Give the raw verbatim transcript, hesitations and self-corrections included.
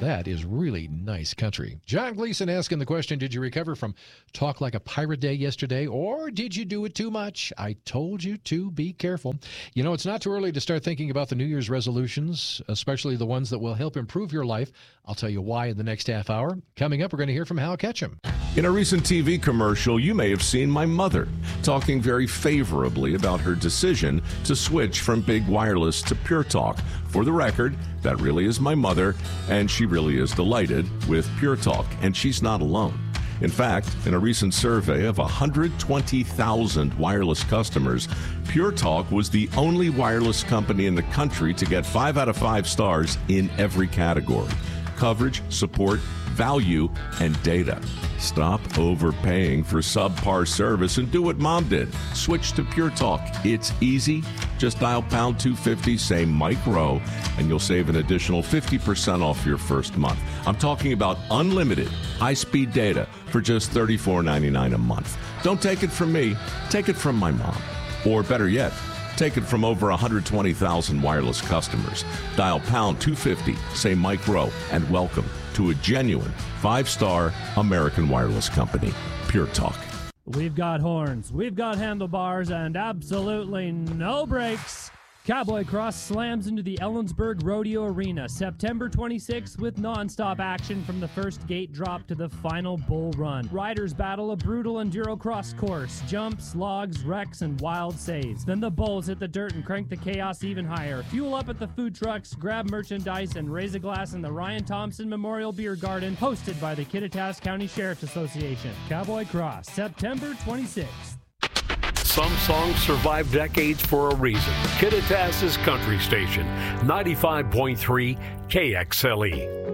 that is really nice country. John Gleason asking the question, did you recover from Talk Like a Pirate Day yesterday, or did you do it too much? I told you to be careful. You know, it's not too early to start thinking about the New Year's resolutions, especially the ones that will help improve your life. I'll tell you why in the next half hour. Coming up, we're going to hear from Hal Ketchum. In a recent T V commercial, you may have seen my mother talking very favorably about her decision to switch from big wireless to Pure Talk. For the record, that really is my mother, and she really is delighted with Pure Talk, and she's not alone. In fact, in a recent survey of one hundred twenty thousand wireless customers, Pure Talk was the only wireless company in the country to get five out of five stars in every category: coverage, support, value, and data. Stop overpaying for subpar service and do what Mom did. Switch to Pure Talk. It's easy. Just dial pound two fifty, say Mike Rowe, and you'll save an additional fifty percent off your first month. I'm talking about unlimited high-speed data for just thirty-four ninety-nine a month. Don't take it from me. Take it from my mom. Or better yet, take it from over one hundred twenty thousand wireless customers. Dial pound two fifty, say Mike Rowe, and welcome to a genuine five-star American wireless company, Pure Talk. We've got horns, we've got handlebars, and absolutely no brakes. Cowboy Cross slams into the Ellensburg Rodeo Arena September twenty-sixth with non-stop action from the first gate drop to the final bull run. Riders battle a brutal enduro cross course, jumps, logs, wrecks, and wild saves. Then the bulls hit the dirt and crank the chaos even higher. Fuel up at the food trucks, grab merchandise, and raise a glass in the Ryan Thompson Memorial Beer Garden, hosted by the Kittitas County Sheriff's Association. Cowboy Cross, September twenty-sixth. Some songs survive decades for a reason. Kittitas' country station, ninety-five point three K X L E.